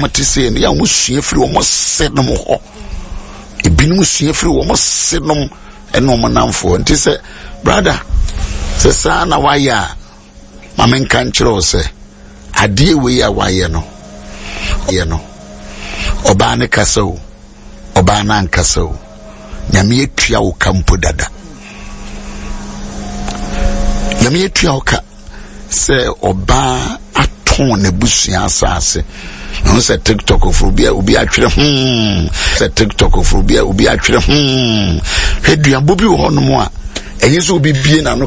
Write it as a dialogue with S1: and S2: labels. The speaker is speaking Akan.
S1: matise ne ya wo sua firi wo senom ho ebinum sua firi wo senom eno mo namfo nti se brother se sa na waya mamen kan kire se ade we ya waye no ye no oba ne kaso oba na nkaso nyame etua wo kampo dada nyame etua wo ka se oba aton ne busua asase no se TikTok ofrobia obi atwere se TikTok ofrobia obi atwere hweduan bobi wo hono mo a enye so obi bie na no